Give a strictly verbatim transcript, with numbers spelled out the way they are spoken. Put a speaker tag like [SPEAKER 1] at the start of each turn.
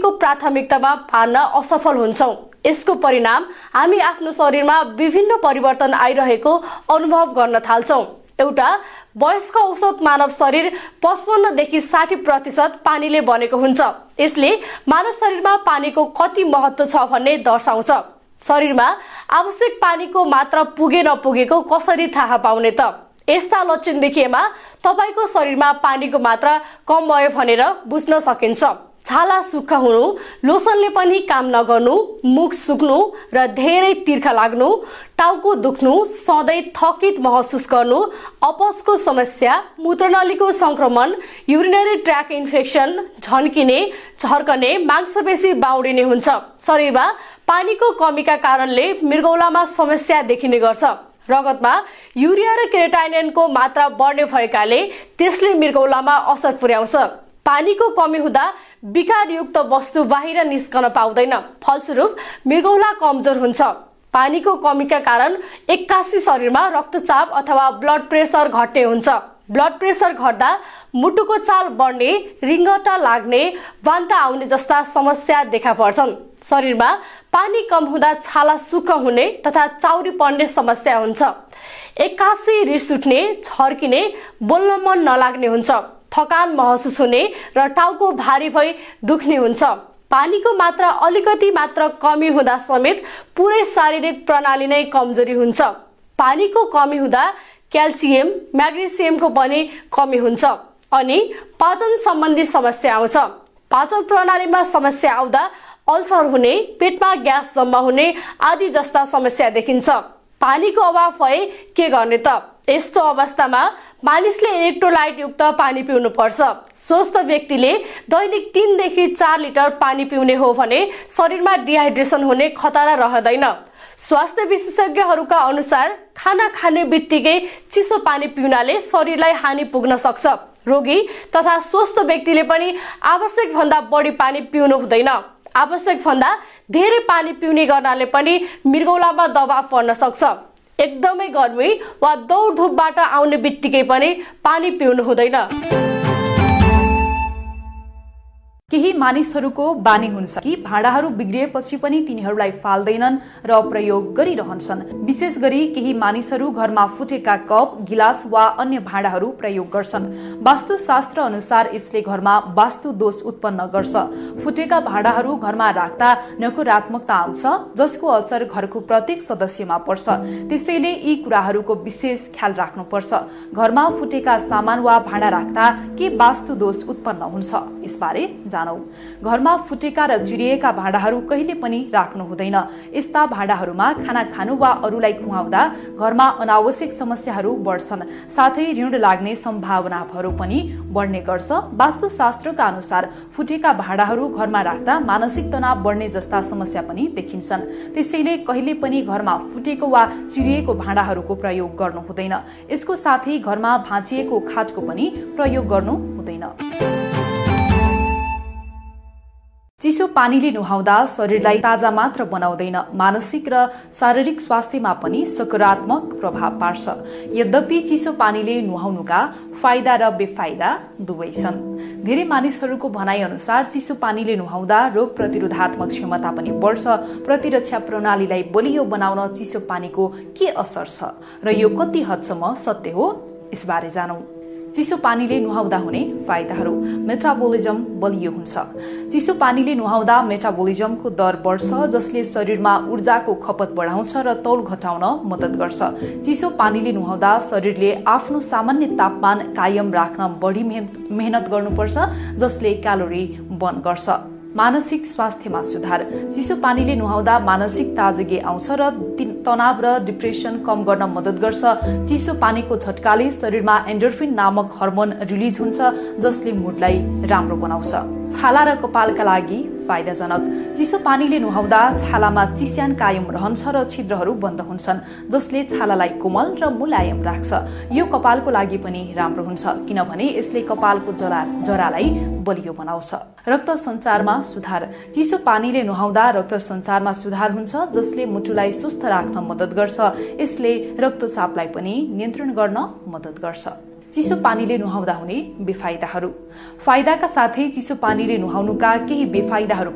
[SPEAKER 1] पानीको प्राथमिकतामा पार्न असफल हुन्छौं। यसको परिणाम हामी आफ्नो शरीरमा विभिन्न परिवर्तन आइरहेको अनुभव गर्न थाल्छौं। एउटा वयस्क औसत मानव शरीर पचपन्न देखि साठी प्रतिशत पानीले बनेको हुन्छ। यसले मानव शरीरमा पानीको कति महत्त्व छ भन्ने दर्शाउँछ। शरीरमा आवश्यक पानीको मात्रा पुगे नपुगेको कसरी थाहा पाउने त? यस्ता लक्षण देखिएमा तपाईको शरीरमा पानीको मात्रा कम भयो भनेर बुझ्न सकिन्छ। छाला सुक्खा हुनु, लोसनले पनि काम नगर्नु, मुख सुक्नु र धेरै तिर्खा लाग्नु, टाउको दुख्नु, सधैँ थकित महसुस गर्नु, अपचको समस्या, मूत्रनलीको संक्रमण, युरिनरी ट्र्याक इन्फेक्सन, झन्किने, झर्कने, मांसपेशी बाउडिने हुन्छ। शरीरमा पानीको कमीका कारणले मृगौलामा समस्या देखिने गर्छ। रगतमा युरिया र क्रिएटिनिनको मात्रा बढ्ने भएकाले त्यसले मृगौलामा असर पुर्याउँछ। पानीको कमी हुँदा विकारयुक्त वस्तु बाहिर निस्कन पाउँदैन, फलस्वरूप मृगौला कमजोर हुन्छ। पानीको कमीका कारण एक्कासी शरीरमा रक्तचाप अथवा ब्लड प्रेसर घट्ने हुन्छ। ब्लड प्रेसर घट्दा मुटुको चाल बढ्ने, रिङ्गटा लाग्ने, वान्ता आउने जस्ता समस्या देखा पर्छन्। शरीरमा पानी कम हुँदा छाला सुक्खा हुने तथा चाउरी पर्ने समस्या हुन्छ। एक्कासी रिस उठ्ने, छर्किने, बोल्न मन नलाग्ने हुन्छ। थकान महसुस हुने र टाउको भारी भई दुख्ने हुन्छ। पानीको मात्रा अलिकति मात्र कमी हुँदा समेत पुरै शारीरिक प्रणाली नै कमजोरी हुन्छ। पानीको कमी हुँदा क्याल्सियम, म्याग्नेसियमको पनि कमी हुन्छ अनि पाचन सम्बन्धी समस्या आउँछ। पाचन प्रणालीमा समस्या आउँदा अल्सर हुने, पेटमा ग्यास जम्मा हुने आदि जस्ता समस्या देखिन्छ। पानीको अभाव भए के गर्ने त? यस्तो अवस्थामा मानिसले इलेक्ट्रोलाइट युक्त पानी पिउनु पर्छ। स्वस्थ व्यक्तिले दैनिक तीन देखि चार लिटर पानी पिउने हो भने शरीरमा डिहाइड्रेसन हुने खतरा रहँदैन। स्वास्थ्य विशेषज्ञहरूका अनुसार खाना खाने बित्तिकै चिसो पानी पिउनाले शरीरलाई हानि पुग्न सक्छ। रोगी तथा स्वस्थ व्यक्तिले पनि आवश्यक भन्दा बढी पानी पिउनु हुँदैन। आवश्यक भन्दा धेरै पानी पिउने गर्नाले पनि मृगौलामा दबाव पर्न सक्छ। एकदमै गर्मी वा दौडधुपबाट आउने बित्तिकै पनि पानी पिउनु हुँदैन।
[SPEAKER 2] केही मानिसहरूको बानी हुन्छ कि भाँडाहरू बिग्रिएपछि पनि तिनीहरूलाई फाल्दैनन् र प्रयोग गरिरहन्छन्। विशेष गरी केही मानिसहरू घरमा फुटेका कप, गिलास वा अन्य भाँडाहरू प्रयोग गर्छन्। वास्तुशास्त्र अनुसार यसले घरमा वास्तु दोष उत्पन्न गर्छ। फुटेका भाँडाहरू घरमा राख्दा नकारात्मकता आउँछ, जसको असर घरको प्रत्येक सदस्यमा पर्छ। त्यसैले यी कुराहरूको विशेष ख्याल राख्नुपर्छ। घरमा फुटेका सामान वा भाँडा राख्दा के वास्तु दोष उत्पन्न हुन्छ, यसबारे घरमा फुटेका र चिरिएका भाँडाहरू कहिले पनि राख्नु हुँदैन। यस्ता भाँडाहरूमा खाना खानु वा अरूलाई खुवाउँदा घरमा अनावश्यक समस्याहरू बढ्छन्, साथै ऋण लाग्ने सम्भावनाहरू पनि बढ्ने गर्छ। वास्तुशास्त्रका अनुसार फुटेका भाँडाहरू घरमा राख्दा मानसिक तनाव बढ्ने जस्ता समस्या पनि देखिन्छन्। त्यसैले कहिले पनि घरमा फुटेको वा चिरिएको भाँडाहरूको प्रयोग गर्नु हुँदैन। यसको साथै घरमा भाँचिएको खाटको पनि प्रयोग गर्नु हुँदैन। चिसो पानीले नुहाउँदा शरीरलाई ताजा मात्र बनाउँदैन, मानसिक र शारीरिक स्वास्थ्यमा पनि सकारात्मक प्रभाव पार्छ। यद्यपि चिसो पानीले नुहाउनुका फाइदा र बेफाइदा दुवै छन्। धेरै मानिसहरूको भनाइ अनुसार चिसो पानीले नुहाउँदा रोग प्रतिरोधात्मक क्षमता पनि बढ्छ। प्रतिरक्षा प्रणालीलाई बलियो बनाउन चिसो पानीको के असर छ र यो कति हदसम्म सत्य हो, यसबारे जानौं। चिसो पानीले नुहाउँदा हुने फाइदाहरू। मेटाबोलिजम बलियो हुन्छ। चिसो पानीले नुहाउँदा मेटाबोलिजमको दर बढ्छ, जसले शरीरमा ऊर्जाको खपत बढाउँछ र तौल घटाउन मद्दत गर्छ। चिसो पानीले नुहाउँदा शरीरले आफ्नो सामान्य तापमान कायम राख्न बढी मेहनत गर्नुपर्छ, जसले क्यालोरी बर्न गर्छ। मानसिक स्वास्थ्यमा सुधार। चिसो पानीले नुहाउँदा मानसिक ताजगी आउँछ र तनाव र डिप्रेसन कम गर्न मद्दत गर्छ। चिसो पानीको झट्काले शरीरमा एन्डोर्फिन नामक हर्मोन रिलिज हुन्छ, जसले मुडलाई राम्रो बनाउँछ। छाला र कपालका लागि फाइदाजनक। चिसो पानीले नुहाउँदा छालामा चिस्यान कायम रहन्छ र छिद्रहरू बन्द हुन्छन्, जसले छालालाई कोमल र मुलायम राख्छ। यो कपालको लागि पनि राम्रो हुन्छ, किनभने यसले कपालको जरा जरालाई बलियो बनाउँछ। रक्त सञ्चारमा सुधार। चिसो पानीले नुहाउँदा रक्त सञ्चारमा सुधार हुन्छ, जसले मुटुलाई स्वस्थ राख्न मद्दत गर्छ। यसले रक्तचापलाई पनि नियन्त्रण गर्न मद्दत गर्छ। चिसो पानीले नुहाउँदा हुने बेफाइदाहरू। फाइदाका साथै चिसो पानीले नुहाउनुका केही बेफाइदाहरू